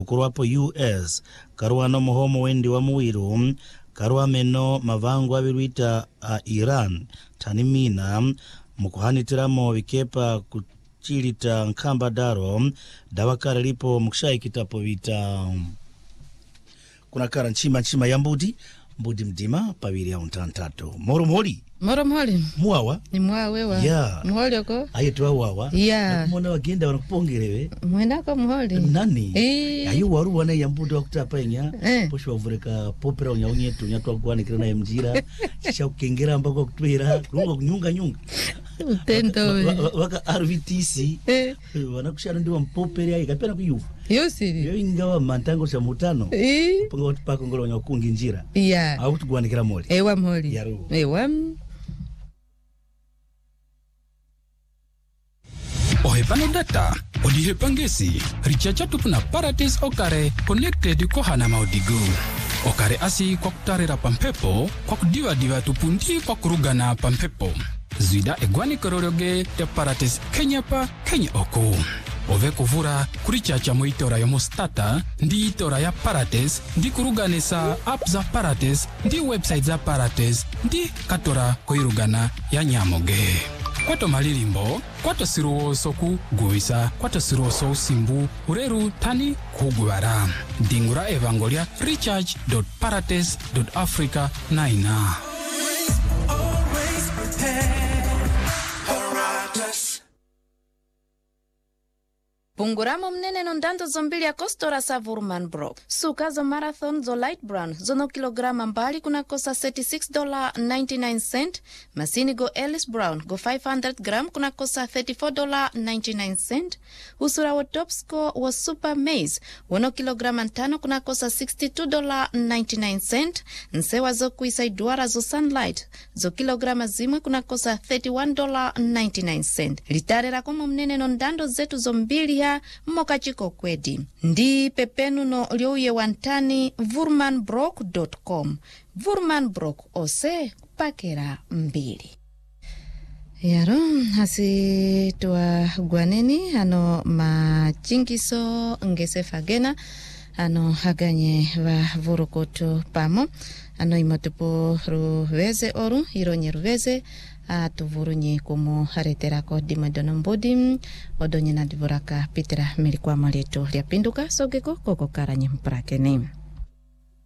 Kuruapo US karuano muhomo wendi wa muwiru karua meno mavangu abiruita Iran tanimina mukuhanitiramo bikepa kuchilita nkamba daro dawakara lipo mukshai kitapo vita kuna kara nchima ya mbudi mdima pabiri ya untantatu moro mori muawa ni muawewa yeah muholi oko ayetu wawa yeah mwana wagenda wanakupongerewe mwenda ko muholi nani ayu waru wana ya mbudu wakutapa inya posho wavureka popera unyaunyetu nyatu wakwane kirana ya mjira kisha ukengera mbako kutwira kunyunga utendo waka RVTC wanakushana ndiwa mpopera ikapena kuyufu yosiri yo ingawa mantango cha mutano ponga watupako ngolo wanyakungi njira au kutuguwanikira moli ewa moli ewa Ohepano data, odihepangesi, richacha tupuna Paratis Okare connected ko hana maudigu. Okare asi kwa kutarera pampepo, kwa kudiwa tupundi kwa kurugana pampepo. Zuida egwani kororoge te Paratis Kenya oko. Ove kuvura kurichacha moitora ya mostata, ndi itora ya Paratis, ndi kuruganesa app za Paratis, ndi website za Paratis, ndi katora koirugana ya nyamoge. Kwato malilimbo, kwato siruo soku guisa, kwato siruo so simbu, ureru tani kugwara. Dingura evangolia recharge.parates.africa 9. Punguramo mnene no ndando zombili ya kostora sa Vurmanbrook. Suka zo marathon zo light brown zono kilograma mbali kuna kosa $36.99. Masini go Ellis Brown go 500 gram kuna kosa $34.99. Usura wo top score wo super maize wono kilograma 5 kuna kosa $62.99. Nsewa zo kuisa iduara zo sunlight zo kilograma zimwe kuna kosa $31.99. Litarera komo mnene no ndando zetu zombili ya mokachiko kwedi. Ndi pepenu no liouye wantani vurmanbrook.com. Vurmanbrook ose pakera mbili. Yaro, hasi tuwa guaneni, ano machingiso ngese fagena, ano haganye wa vurukoto pamo, ano imotupo ruweze oru, hironye ruweze, atuvurunye kumu hareterako dimadono mbodi, odonye na divoraka pitera melikuwa maleto liapinduka sogeko koko karanye mprakene.